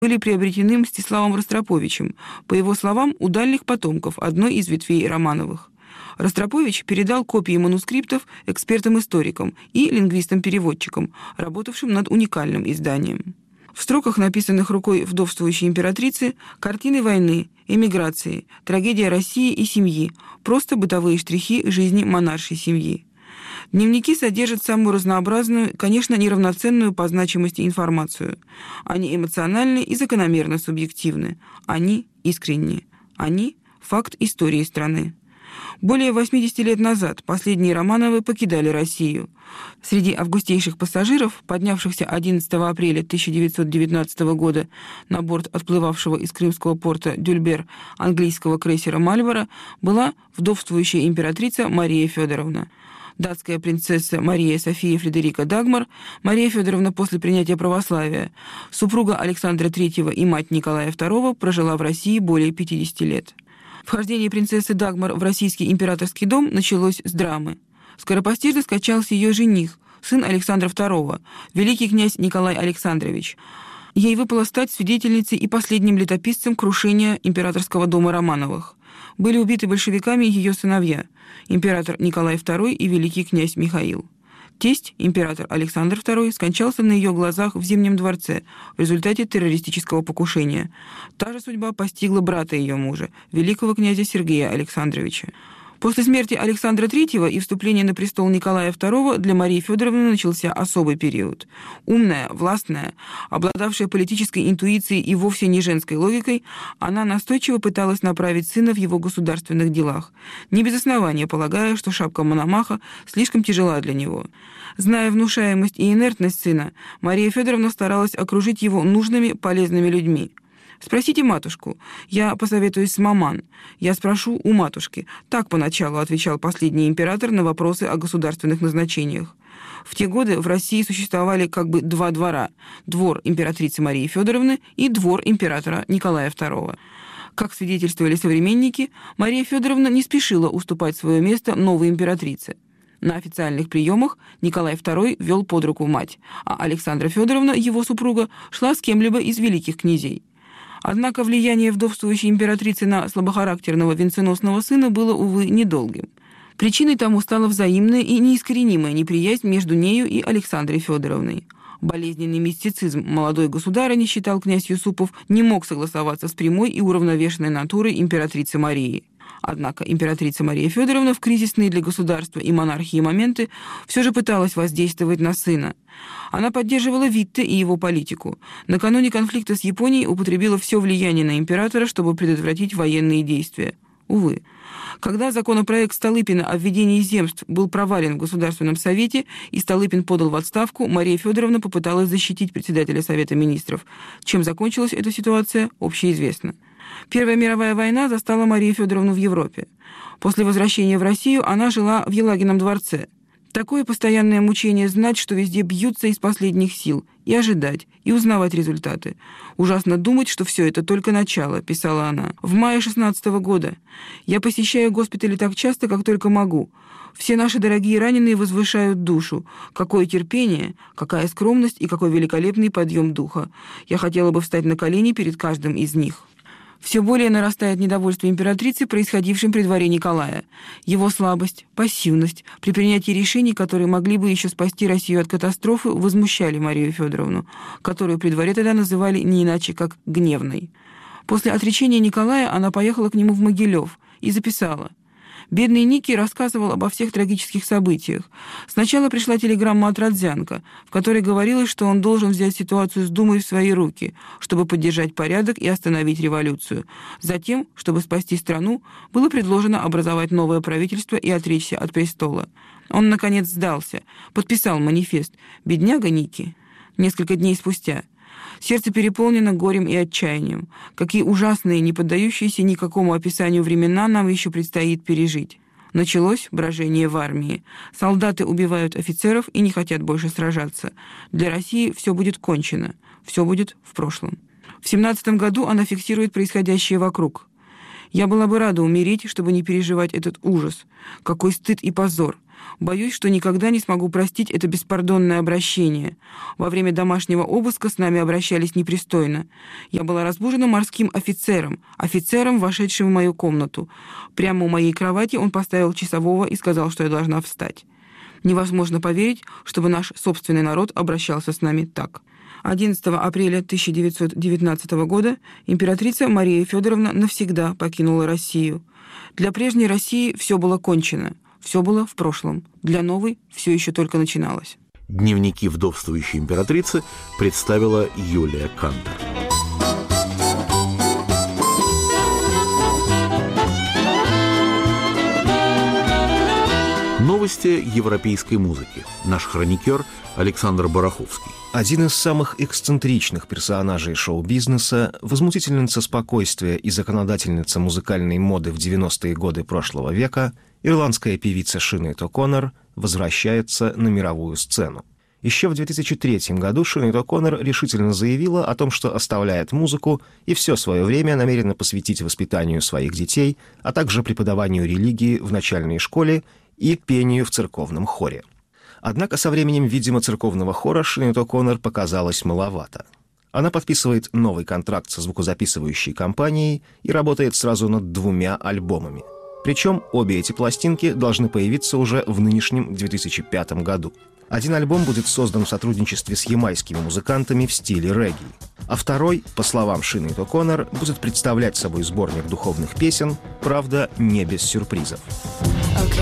были приобретены Мстиславом Ростроповичем, по его словам, у дальних потомков одной из ветвей Романовых. Ростропович передал копии манускриптов экспертам-историкам и лингвистам-переводчикам, работавшим над уникальным изданием. В строках, написанных рукой вдовствующей императрицы, картины войны, эмиграции, трагедия России и семьи, просто бытовые штрихи жизни монаршей семьи. Дневники содержат самую разнообразную, конечно, неравноценную по значимости информацию. Они эмоциональны и закономерно субъективны. Они искренни. Они – факт истории страны. Более 80 лет назад последние Романовы покидали Россию. Среди августейших пассажиров, поднявшихся 11 апреля 1919 года на борт отплывавшего из крымского порта Дюльбер английского крейсера «Мальборо», была вдовствующая императрица Мария Федоровна. Датская принцесса Мария София Фредерика Дагмар, Мария Федоровна после принятия православия, супруга Александра III и мать Николая II, прожила в России более 50 лет. Вхождение принцессы Дагмар в российский императорский дом началось с драмы. Скоропостижно скончался ее жених, сын Александра II, великий князь Николай Александрович. Ей выпало стать свидетельницей и последним летописцем крушения императорского дома Романовых. Были убиты большевиками ее сыновья, император Николай II и великий князь Михаил. Тесть, император Александр II, скончался на ее глазах в Зимнем дворце в результате террористического покушения. Та же судьба постигла брата ее мужа, великого князя Сергея Александровича. После смерти Александра III и вступления на престол Николая II для Марии Федоровны начался особый период. Умная, властная, обладавшая политической интуицией и вовсе не женской логикой, она настойчиво пыталась направить сына в его государственных делах, не без основания полагая, что шапка Мономаха слишком тяжела для него. Зная внушаемость и инертность сына, Мария Федоровна старалась окружить его нужными, полезными людьми. «Спросите матушку. Я посоветуюсь с маман. Я спрошу у матушки». Так поначалу отвечал последний император на вопросы о государственных назначениях. В те годы в России существовали как бы два двора – двор императрицы Марии Федоровны и двор императора Николая II. Как свидетельствовали современники, Мария Федоровна не спешила уступать свое место новой императрице. На официальных приемах Николай II вел под руку мать, а Александра Федоровна, его супруга, шла с кем-либо из великих князей. Однако влияние вдовствующей императрицы на слабохарактерного венценосного сына было, увы, недолгим. Причиной тому стала взаимная и неискоренимая неприязнь между нею и Александрой Федоровной. Болезненный мистицизм молодой государыни, считал князь Юсупов, не мог согласоваться с прямой и уравновешенной натурой императрицы Марии. Однако императрица Мария Федоровна в кризисные для государства и монархии моменты все же пыталась воздействовать на сына. Она поддерживала Витте и его политику. Накануне конфликта с Японией употребила все влияние на императора, чтобы предотвратить военные действия. Увы. Когда законопроект Столыпина о введении земств был провален в Государственном совете и Столыпин подал в отставку, Мария Федоровна попыталась защитить председателя Совета министров. Чем закончилась эта ситуация, общеизвестно. Первая мировая война застала Марию Федоровну в Европе. После возвращения в Россию она жила в Елагином дворце. Такое постоянное мучение знать, что везде бьются из последних сил, и ожидать, и узнавать результаты. «Ужасно думать, что все это только начало», — писала она. «В мае 16-го года. Я посещаю госпитали так часто, как только могу. Все наши дорогие раненые возвышают душу. Какое терпение, какая скромность и какой великолепный подъем духа. Я хотела бы встать на колени перед каждым из них». Все более нарастает недовольство императрицы, происходившим при дворе Николая. Его слабость, пассивность при принятии решений, которые могли бы еще спасти Россию от катастрофы, возмущали Марию Федоровну, которую при дворе тогда называли не иначе, как гневной. После отречения Николая она поехала к нему в Могилев и записала: «Бедный Ники рассказывал обо всех трагических событиях. Сначала пришла телеграмма от Родзянко, в которой говорилось, что он должен взять ситуацию с Думой в свои руки, чтобы поддержать порядок и остановить революцию. Затем, чтобы спасти страну, было предложено образовать новое правительство и отречься от престола. Он, наконец, сдался, подписал манифест. Бедняга Ники». Несколько дней спустя: «Сердце переполнено горем и отчаянием. Какие ужасные, не поддающиеся никакому описанию времена нам еще предстоит пережить. Началось брожение в армии. Солдаты убивают офицеров и не хотят больше сражаться. Для России все будет кончено. Все будет в прошлом». В 17 году она фиксирует происходящее вокруг. Я была бы рада умереть, чтобы не переживать этот ужас. Какой стыд и позор. Боюсь, что никогда не смогу простить это беспардонное обращение. Во время домашнего обыска с нами обращались непристойно. Я была разбужена морским офицером, вошедшим в мою комнату. Прямо у моей кровати он поставил часового и сказал, что я должна встать. Невозможно поверить, чтобы наш собственный народ обращался с нами так. 11 апреля 1919 года императрица Мария Федоровна навсегда покинула Россию. Для прежней России все было кончено. Все было в прошлом. Для новой все еще только начиналось. Дневники вдовствующей императрицы представила Юлия Кантер. Новости европейской музыки. Наш хроникер Александр Бараховский. Один из самых эксцентричных персонажей шоу-бизнеса, возмутительница спокойствия и законодательница музыкальной моды в 90-е годы прошлого века, ирландская певица Синеад О'Коннор возвращается на мировую сцену. Еще в 2003 году Синеад О'Коннор решительно заявила о том, что оставляет музыку и все свое время намерена посвятить воспитанию своих детей, а также преподаванию религии в начальной школе и пению в церковном хоре. Однако со временем, видимо, церковного хора Синеад О'Коннор показалось маловато. Она подписывает новый контракт со звукозаписывающей компанией и работает сразу над 2 альбомами. Причем обе эти пластинки должны появиться уже в нынешнем 2005 году. Один альбом будет создан в сотрудничестве с ямайскими музыкантами в стиле регги, а второй, по словам Синеад О'Коннор, будет представлять собой сборник духовных песен, правда, не без сюрпризов.